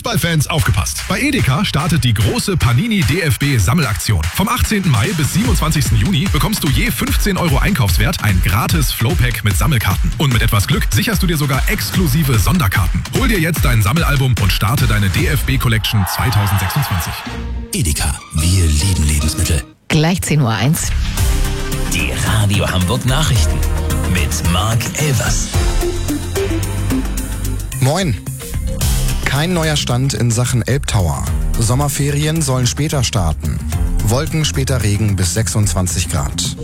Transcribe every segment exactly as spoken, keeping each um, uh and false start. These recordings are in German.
Fußballfans, aufgepasst! Bei Edeka startet die große Panini D F B Sammelaktion. Vom achtzehnten Mai bis siebenundzwanzigsten Juni bekommst du je fünfzehn Euro Einkaufswert ein gratis Flowpack mit Sammelkarten. Und mit etwas Glück sicherst du dir sogar exklusive Sonderkarten. Hol dir jetzt dein Sammelalbum und starte deine D F B Collection zwanzig sechsundzwanzig. Edeka, wir lieben Lebensmittel. Gleich zehn Uhr eins. Die Radio Hamburg Nachrichten mit Marc Elvers. Moin. Kein neuer Stand in Sachen Elbtower. Sommerferien sollen später starten. Wolken, später Regen bis sechsundzwanzig Grad.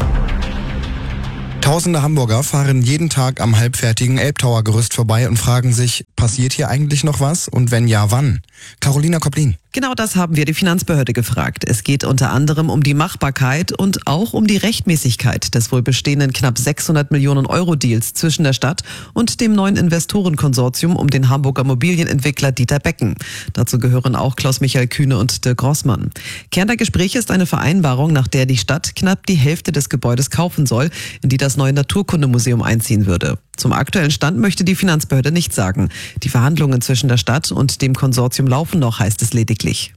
Tausende Hamburger fahren jeden Tag am halbfertigen Elbtower-Gerüst vorbei und fragen sich, passiert hier eigentlich noch was? Und wenn ja, wann? Carolina Koplin. Genau das haben wir die Finanzbehörde gefragt. Es geht unter anderem um die Machbarkeit und auch um die Rechtmäßigkeit des wohl bestehenden knapp sechshundert Millionen Euro Deals zwischen der Stadt und dem neuen Investorenkonsortium um den Hamburger Immobilienentwickler Dieter Becken. Dazu gehören auch Klaus-Michael Kühne und Dirk Rossmann. Kern der Gespräche ist eine Vereinbarung, nach der die Stadt knapp die Hälfte des Gebäudes kaufen soll, in die das neue Naturkundemuseum einziehen würde. Zum aktuellen Stand möchte die Finanzbehörde nichts sagen. Die Verhandlungen zwischen der Stadt und dem Konsortium laufen noch, heißt es lediglich.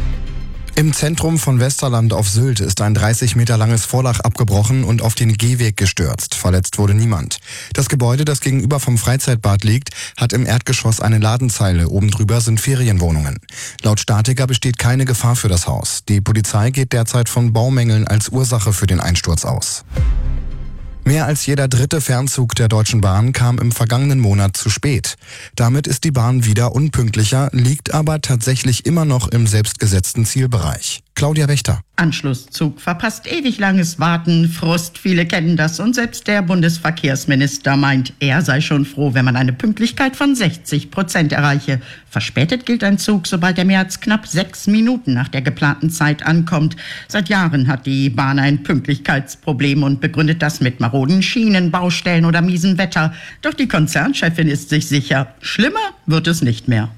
Im Zentrum von Westerland auf Sylt ist ein dreißig Meter langes Vordach abgebrochen und auf den Gehweg gestürzt. Verletzt wurde niemand. Das Gebäude, das gegenüber vom Freizeitbad liegt, hat im Erdgeschoss eine Ladenzeile. Oben drüber sind Ferienwohnungen. Laut Statiker besteht keine Gefahr für das Haus. Die Polizei geht derzeit von Baumängeln als Ursache für den Einsturz aus. Mehr als jeder dritte Fernzug der Deutschen Bahn kam im vergangenen Monat zu spät. Damit ist die Bahn wieder unpünktlicher, liegt aber tatsächlich immer noch im selbstgesetzten Zielbereich. Claudia Wächter. Anschlusszug verpasst, ewig langes Warten, Frust, viele kennen das und selbst der Bundesverkehrsminister meint, er sei schon froh, wenn man eine Pünktlichkeit von sechzig Prozent erreiche. Verspätet gilt ein Zug, sobald er mehr als knapp sechs Minuten nach der geplanten Zeit ankommt. Seit Jahren hat die Bahn ein Pünktlichkeitsproblem und begründet das mit maroden Schienen, Baustellen oder miesem Wetter. Doch die Konzernchefin ist sich sicher, schlimmer wird es nicht mehr.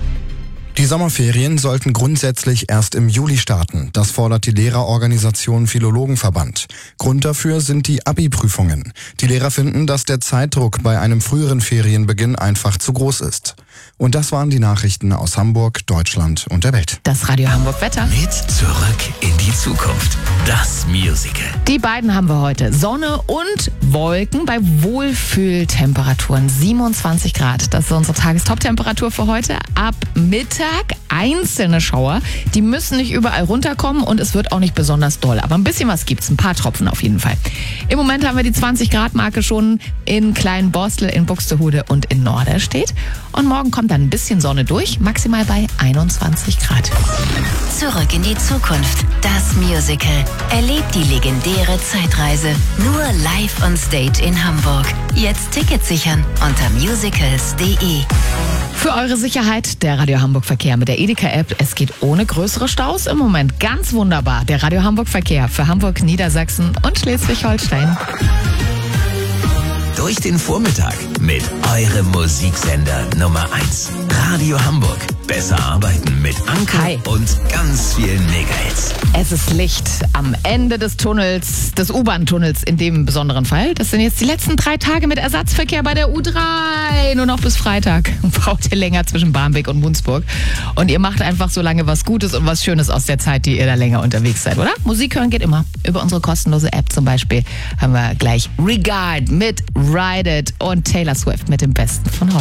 Die Sommerferien sollten grundsätzlich erst im Juli starten. Das fordert die Lehrerorganisation Philologenverband. Grund dafür sind die Abi-Prüfungen. Die Lehrer finden, dass der Zeitdruck bei einem früheren Ferienbeginn einfach zu groß ist. Und das waren die Nachrichten aus Hamburg, Deutschland und der Welt. Das Radio Hamburg Wetter. Mit Zurück in die Zukunft. Das Musical. Die beiden haben wir heute. Sonne und Wolken bei Wohlfühltemperaturen. siebenundzwanzig Grad. Das ist unsere Tagestop-Temperatur für heute. Ab Mittag einzelne Schauer. Die müssen nicht überall runterkommen und es wird auch nicht besonders doll. Aber ein bisschen was gibt's. Ein paar Tropfen auf jeden Fall. Im Moment haben wir die zwanzig Grad Marke schon in Kleinborstel, in Buxtehude und in Norderstedt. Und morgen kommt dann ein bisschen Sonne durch. Maximal bei einundzwanzig Grad. Zurück in die Zukunft. Das Musical. Erlebt die legendäre Zeitreise. Nur live on stage in Hamburg. Jetzt Tickets sichern unter musicals punkt de. Für eure Sicherheit der Radio Hamburg Verkehr mit der Edeka-App. Es geht ohne größere Staus. Im Moment ganz wunderbar. Der Radio Hamburg Verkehr für Hamburg, Niedersachsen und Schleswig-Holstein. Durch den Vormittag mit eurem Musiksender Nummer eins. Radio Hamburg. Besser arbeiten mit Anke Hi. und ganz vielen Megahits. Es ist Licht am Ende des Tunnels, des U-Bahn-Tunnels in dem besonderen Fall. Das sind jetzt die letzten drei Tage mit Ersatzverkehr bei der U drei. Nur noch bis Freitag braucht ihr länger zwischen Barmbek und Munzburg. Und ihr macht einfach so lange was Gutes und was Schönes aus der Zeit, die ihr da länger unterwegs seid, oder? Musik hören geht immer. Über unsere kostenlose App zum Beispiel haben wir gleich Regard mit Ride It und Taylor Swift mit dem Besten von heute.